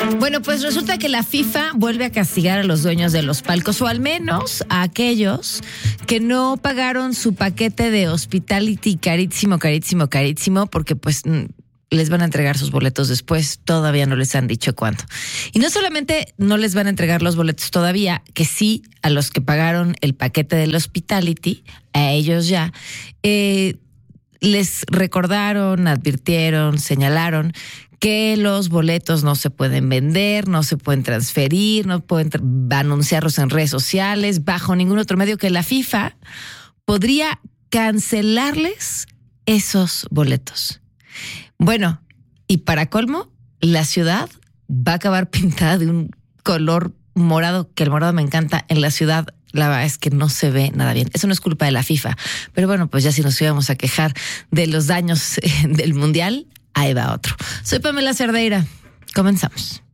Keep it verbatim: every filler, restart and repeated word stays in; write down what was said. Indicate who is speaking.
Speaker 1: Bueno, pues resulta que la FIFA vuelve a castigar a los dueños de los palcos, o al menos a aquellos que no pagaron su paquete de hospitality carísimo, carísimo, carísimo, porque pues les van a entregar sus boletos después, todavía no les han dicho cuándo. Y no solamente no les van a entregar los boletos todavía, que sí a los que pagaron el paquete del hospitality, a ellos ya, eh, les recordaron, advirtieron, señalaron que los boletos no se pueden vender, no se pueden transferir, no pueden tra- anunciarlos en redes sociales, bajo ningún otro medio, que la FIFA podría cancelarles esos boletos. Bueno, y para colmo, la ciudad va a acabar pintada de un color morado, que el morado me encanta. En la ciudad, la verdad es que no se ve nada bien. Eso no es culpa de la FIFA. Pero bueno, pues ya si nos íbamos a quejar de los daños del Mundial, ahí va otro. Soy Pamela Cerdeira. Comenzamos.